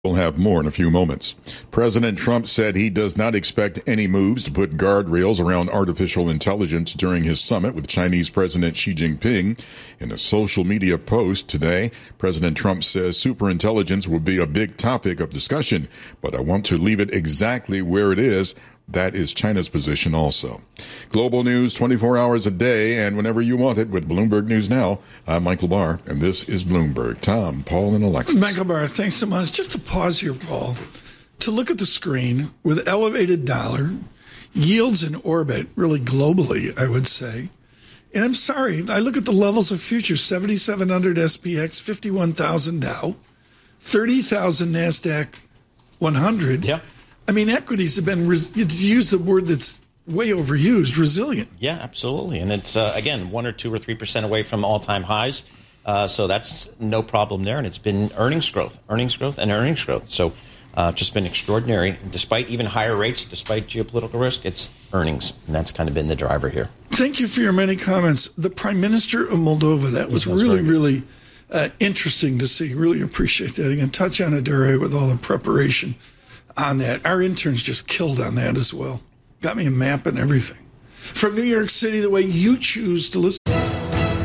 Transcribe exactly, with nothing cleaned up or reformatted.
We'll have more in a few moments. President Trump said he does not expect any moves to put guardrails around artificial intelligence during his summit with Chinese President Xi Jinping. In a social media post today, President Trump says superintelligence will be a big topic of discussion, but I want to leave it exactly where it is. That is China's position also. Global news twenty-four hours a day and whenever you want it with Bloomberg News Now. I'm Michael Barr, and this is Bloomberg. Tom, Paul, and Alexis. Michael Barr, thanks so much. Just to pause here, Paul, to look at the screen with elevated dollar, yields in orbit, really globally, I would say. And I'm sorry, I look at the levels of futures, seventy-seven hundred S P X, fifty-one thousand Dow, thirty thousand NASDAQ one hundred. Yeah. I mean, equities have been, res- to use the word that's way overused, resilient. Yeah, absolutely. And it's, uh, again, one or two or three percent away from all-time highs. Uh, so that's no problem there. And it's been earnings growth, earnings growth, and earnings growth. So uh, just been extraordinary. Despite even higher rates, despite geopolitical risk, it's earnings. And that's kind of been the driver here. Thank you for your many comments. The Prime Minister of Moldova, that was really, really uh, interesting to see. Really appreciate that. Again, Tatiana Dure with all the preparation on that. Our interns just killed on that as well. Got me a map and everything. From New York City, the way you choose to listen